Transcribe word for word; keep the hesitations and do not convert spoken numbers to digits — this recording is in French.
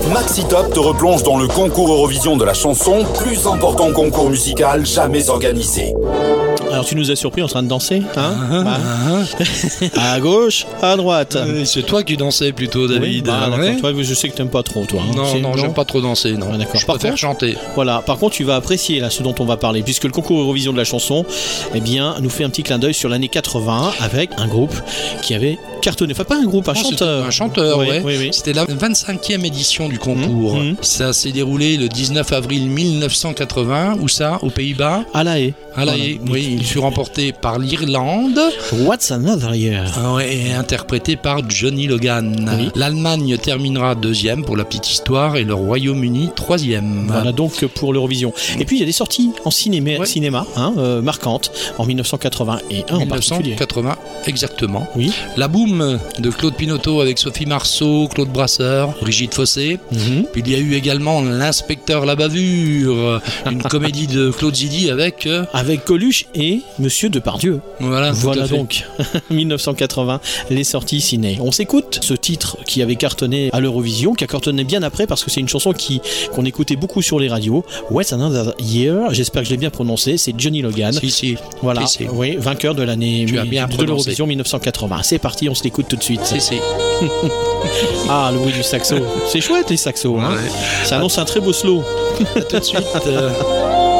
Maxi Top te replonge dans le concours Eurovision de la chanson, plus important concours musical jamais organisé. Alors tu nous as surpris en train de danser, hein ah, bah. ah. À gauche, à droite. Euh, c'est toi qui dansais plutôt, David. Oui, bah, ouais. Toi, je sais que t'aimes pas trop, toi. Hein. Non, non, non, j'aime pas trop danser, non. Ah, d'accord. Je Par préfère contre, chanter. Voilà. Par contre, tu vas apprécier là ce dont on va parler, puisque le concours Eurovision de la chanson, eh bien, nous fait un petit clin d'œil sur l'année quatre-vingts avec un groupe qui avait cartonné. Enfin, pas un groupe, un non, chanteur. Un chanteur, oui, ouais. Oui, oui. C'était la vingt-cinquième édition du concours. Mmh, mmh. Ça s'est déroulé le dix-neuf avril mille neuf cent quatre-vingts. Où ça? Aux Pays-Bas. À La Haye. À La Haye. Voilà. Oui, il fut remporté par l'Irlande. What's Another Year? Ouais, et interprété par Johnny Logan. Oui. L'Allemagne terminera deuxième pour la petite histoire et le Royaume-Uni troisième. Voilà donc pour l'Eurovision. Et puis il y a des sorties en cinéma, ouais. cinéma hein, euh, marquantes en mille neuf cent quatre-vingt-un en particulier. mille neuf cent quatre-vingts, exactement. Oui. La Boum de Claude Pinoteau avec Sophie Marceau, Claude Brasseur, Brigitte Fossé. Mm-hmm. Puis il y a eu également L'inspecteur La Bavure, une comédie de Claude Zidi avec... Euh... Avec Coluche et Monsieur Depardieu. Voilà, voilà donc, mille neuf cent quatre-vingts, les sorties ciné. On s'écoute ce titre qui avait cartonné à l'Eurovision, qui a cartonné bien après parce que c'est une chanson qui, qu'on écoutait beaucoup sur les radios. What's Another Year, j'espère que je l'ai bien prononcé, c'est Johnny Logan. Si, si. Voilà, si, si. Oui, vainqueur de l'année tu as bien de l'Eurovision mille neuf cent quatre-vingts. C'est parti, on se l'écoute tout de suite. Si, si. Ah, le bruit du saxo. C'est chouette les saxos. Hein. Ouais. Ça annonce un très beau slow. Tout de suite. Euh...